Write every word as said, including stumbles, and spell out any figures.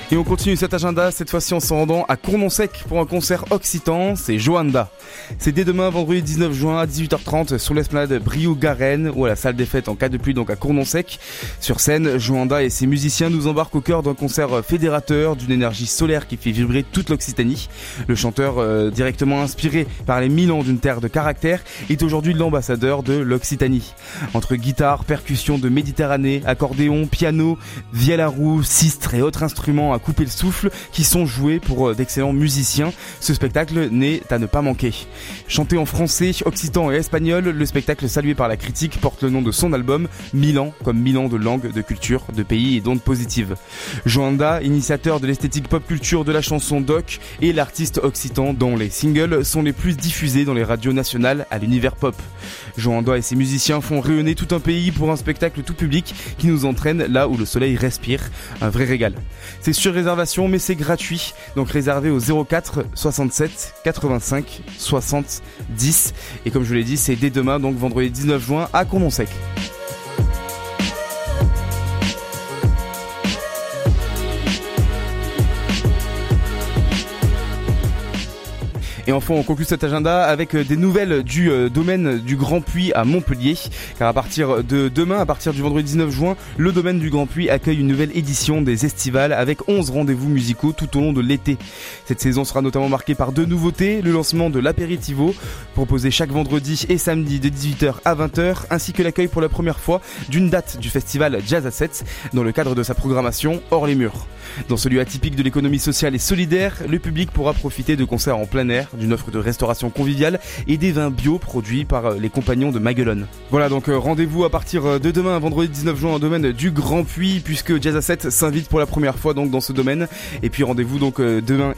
Et on continue cet agenda, cette fois-ci en se rendant à Cournon-Sec pour un concert occitan, c'est Joanda. C'est dès demain, vendredi dix-neuf juin à dix-huit heures trente sur l'esplanade Briougarenne ou à la salle des fêtes en cas de pluie, donc à Cournon-Sec. Sur scène, Joanda et ses musiciens nous embarquent au cœur d'un concert fédérateur, d'une énergie solaire qui fait vibrer toute l'Occitanie. Le chanteur, euh, directement inspiré par les mille ans d'une terre de caractère, est aujourd'hui l'ambassadeur de l'Occitanie. Entre guitare, percussion de Méditerranée, accordéon, piano, vielle à roue, sistre et autres instruments à couper le souffle qui sont joués pour d'excellents musiciens, ce spectacle n'est à ne pas manquer. Chanté en français, occitan et espagnol, le spectacle salué par la critique porte le nom de son album Milan, comme Milan de langue, de culture, de pays et d'ondes positives. Joanda, initiateur de l'esthétique pop culture de la chanson doc, est l'artiste occitan dont les singles sont les plus diffusés dans les radios nationales à l'univers pop. Joanda et ses musiciens font rayonner tout un pays pour un spectacle tout public qui nous entraîne là où le soleil respire, un vrai régal. C'est sur réservation mais c'est gratuit, donc réservé au zéro quatre soixante-sept quatre-vingt-cinq soixante dix et comme je vous l'ai dit c'est dès demain, donc vendredi dix-neuf juin à Cournon-Sec. Et enfin, on conclut cet agenda avec des nouvelles du euh, domaine du Grand Puy à Montpellier. Car à partir de demain, à partir du vendredi dix-neuf juin, le domaine du Grand Puy accueille une nouvelle édition des Estivales avec onze rendez-vous musicaux tout au long de l'été. Cette saison sera notamment marquée par deux nouveautés, le lancement de l'apéritivo, proposé chaque vendredi et samedi de dix-huit heures à vingt heures, ainsi que l'accueil pour la première fois d'une date du festival Jazz à sept dans le cadre de sa programmation Hors les murs. Dans ce lieu atypique de l'économie sociale et solidaire, le public pourra profiter de concerts en plein air, d'une offre de restauration conviviale et des vins bio produits par les compagnons de Maguelone. Voilà, donc euh, rendez-vous à partir de demain, vendredi dix-neuf juin, au domaine du Grand Puy, puisque Jazz à sept s'invite pour la première fois donc dans ce domaine. Et puis rendez-vous donc euh, demain